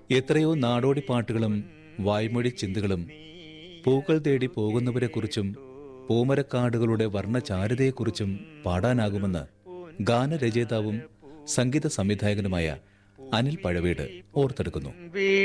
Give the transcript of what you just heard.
എത്രയോ നാടോടി പാട്ടുകളും വായ്മൊഴി ചിന്തകളും പൂക്കൾ തേടി പോകുന്നവരെക്കുറിച്ചും പൂമരക്കാടുകളുടെ വർണ്ണചാരുതയെക്കുറിച്ചും പാടാനാകുമെന്ന് ഗാനരചയിതാവും സംഗീത സംവിധായകനുമായ അനിൽ പഴവേട് ഓർത്തെടുക്കുന്നു.